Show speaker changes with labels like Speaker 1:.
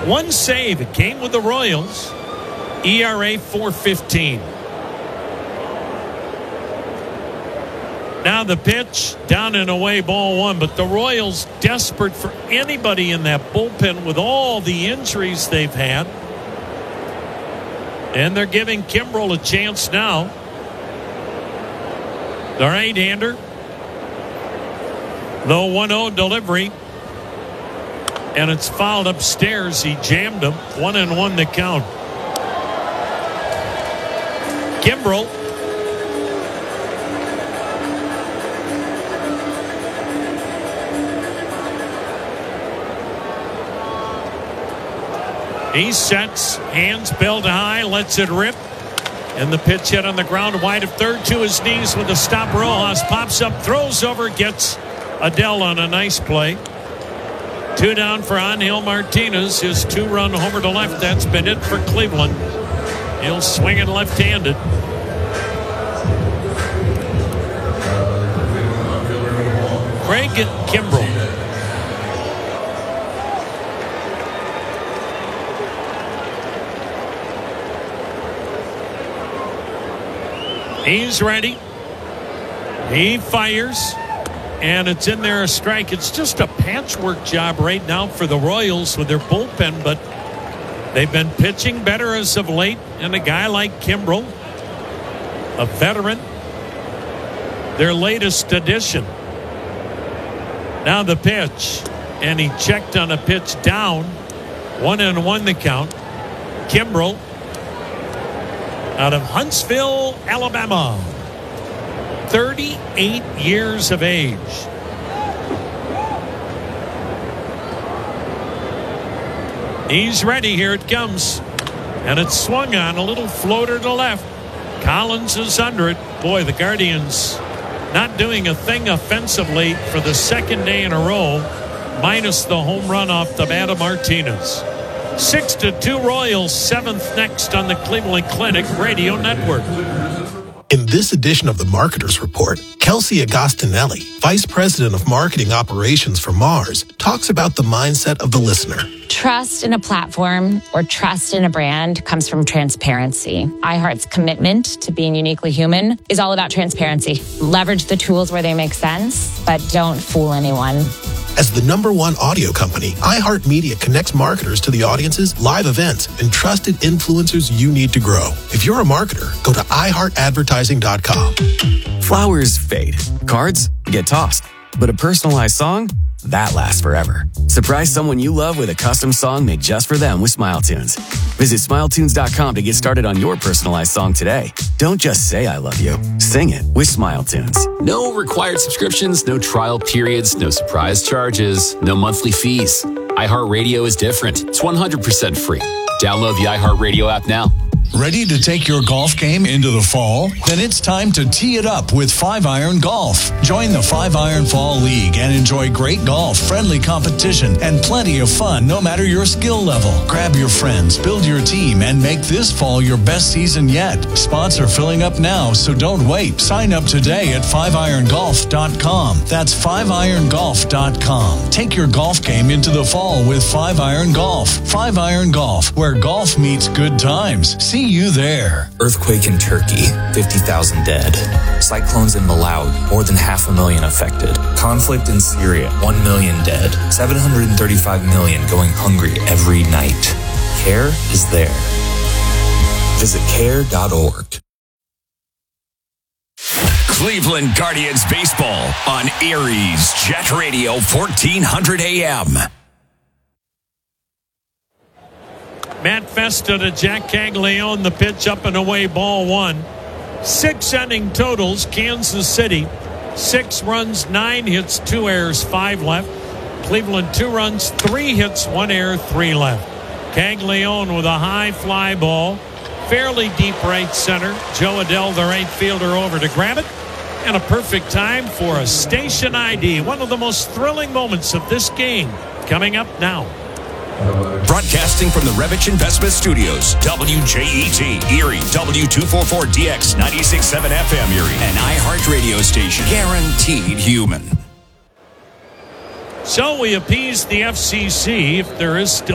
Speaker 1: One save. It came with the Royals. ERA 4.15. Now the pitch, down and away, ball one. But the Royals desperate for anybody in that bullpen with all the injuries they've had. And they're giving Kimbrel a chance now. The right-hander. The 1-0 delivery. And it's fouled upstairs. He jammed him. 1-1 the count. Kimbrel. He sets, hands belt high, lets it rip. And the pitch hit on the ground wide of third to his knees with a stop. Rojas pops up, throws over, gets Adele on a nice play. 2 down for Angel Martinez. His 2-run homer to left. That's been it for Cleveland. He'll swing it left-handed. Craig Kimbrel. He's ready. He fires. And it's in there, a strike. It's just a patchwork job right now for the Royals with their bullpen, but they've been pitching better as of late. And a guy like Kimbrel, a veteran, their latest addition. Now the pitch. And he checked on a pitch down. 1-1 the count. Kimbrel out of Huntsville, Alabama. 38 years of age. He's ready. Here it comes. And it's swung on. A little floater to left. Collins is under it. Boy, the Guardians not doing a thing offensively for the second day in a row, minus the home run off the bat of Martinez. 6-2 Royals, 7th next on the Cleveland Clinic Radio Network.
Speaker 2: In this edition of the Marketer's Report, Kelsey Agostinelli, Vice President of Marketing Operations for Mars, talks about the mindset of the listener.
Speaker 3: Trust in a platform or trust in a brand comes from transparency. iHeart's commitment to being uniquely human is all about transparency. Leverage the tools where they make sense, but don't fool anyone.
Speaker 2: As the #1 audio company, iHeartMedia connects marketers to the audiences, live events, and trusted influencers you need to grow. If you're a marketer, go to iHeartAdvertising.com.
Speaker 4: Flowers fade. Cards get tossed. But a personalized song? That lasts forever. Surprise someone you love with a custom song made just for them with SmileTunes. Visit SmileTunes.com to get started on your personalized song today. Don't just say I love you. Sing it with SmileTunes.
Speaker 5: No required subscriptions, no trial periods, no surprise charges, no monthly fees. iHeartRadio is different. It's 100% free. Download the iHeartRadio app now.
Speaker 6: Ready to take your golf game into the fall? Then it's time to tee it up with 5-Iron Golf. Join the 5-Iron Fall League and enjoy great golf, friendly competition, and plenty of fun no matter your skill level. Grab your friends, build your team, and make this fall your best season yet. Spots are filling up now, so don't wait. Sign up today at 5irongolf.com. That's 5irongolf.com. Take your golf game into the fall with 5-Iron Golf. 5-Iron Golf, where golf meets good times. See you there.
Speaker 7: Earthquake in Turkey, 50,000 dead. Cyclones in Malawi, more than 500,000 affected. Conflict in Syria, 1 million dead. 735 million going hungry every night. CARE is there. Visit care.org.
Speaker 8: Cleveland Guardians baseball on Erie's Jet Radio 1400 AM.
Speaker 1: Matt Festa to Jack Caglione. The pitch up and away, ball one. 6 inning totals. Kansas City 6 runs, 9 hits, 2 errors, 5 left. Cleveland 2 runs, 3 hits, 1 error, 3 left. Caglione with a high fly ball, fairly deep right center. Joe Adele, the right fielder, over to grab it. And a perfect time for a station ID. One of the most thrilling moments of this game coming up now.
Speaker 8: Broadcasting from the Revich Investment Studios, WJET, Erie, W244DX, 96.7 FM Erie, an iHeart radio station, guaranteed human.
Speaker 1: So we appease the FCC if there is still